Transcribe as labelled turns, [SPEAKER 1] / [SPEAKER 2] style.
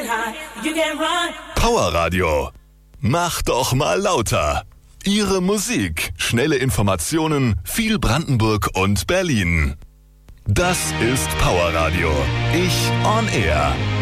[SPEAKER 1] Power Radio. Mach doch mal lauter. Ihre Musik, schnelle Informationen, viel Brandenburg und Berlin. Das ist Power Radio. Ich on Air.